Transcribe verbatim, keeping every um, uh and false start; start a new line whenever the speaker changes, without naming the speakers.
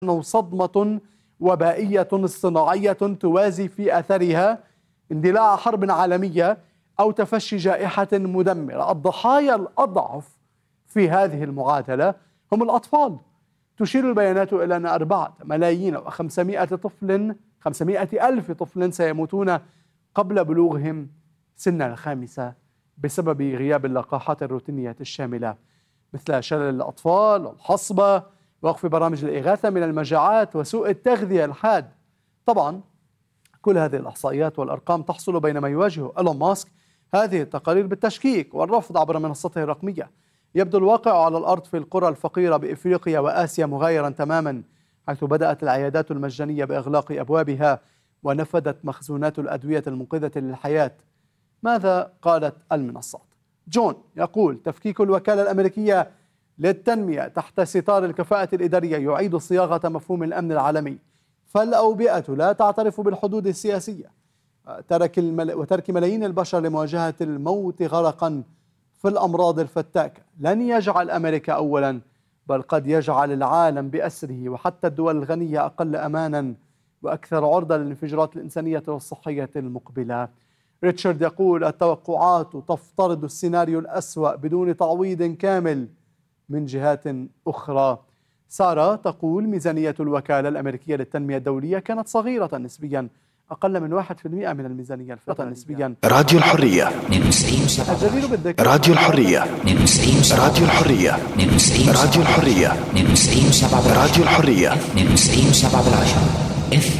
أنه صدمة وبائية صناعية توازي في أثرها اندلاع حرب عالمية أو تفشي جائحة مدمرة. الضحايا الأضعف في هذه المعادلة هم الأطفال. تشير البيانات إلى أن أربعة ملايين وخمسمائة طفل خمسمائة ألف طفل سيموتون قبل بلوغهم سن الخامسة بسبب غياب اللقاحات الروتينية الشاملة مثل شلل الأطفال والحصبة، وقف برامج الإغاثة من المجاعات، وسوء التغذية الحاد. طبعا كل هذه الإحصائيات والأرقام تحصل بينما يواجه إيلون ماسك هذه التقارير بالتشكيك والرفض عبر منصته الرقمية. يبدو الواقع على الأرض في القرى الفقيرة بإفريقيا وآسيا مغايرا تماما، حيث بدأت العيادات المجانية بإغلاق أبوابها ونفدت مخزونات الأدوية المنقذة للحياة. ماذا قالت المنصات؟ جون يقول تفكيك الوكالة الأمريكية للتنمية تحت ستار الكفاءة الإدارية يعيد صياغة مفهوم الأمن العالمي، فالأوبئة لا تعترف بالحدود السياسية ترك المل... وترك ملايين البشر لمواجهة الموت غرقا في الأمراض الفتاكة لن يجعل أمريكا أولا، بل قد يجعل العالم بأسره وحتى الدول الغنية أقل أمانا وأكثر عرضة للانفجارات الإنسانية والصحية المقبلة. ريتشارد يقول التوقعات تفترض السيناريو الأسوأ بدون تعويض كامل من جهات أخرى. سارة تقول ميزانية الوكالة الأمريكية للتنمية الدولية كانت صغيرة نسبيا، أقل من واحد في المئة من الميزانية الفعلية نسبيا.
راديو الحرية
الجدير بالذكر
راديو الحرية راديو الحرية راديو الحرية راديو الحرية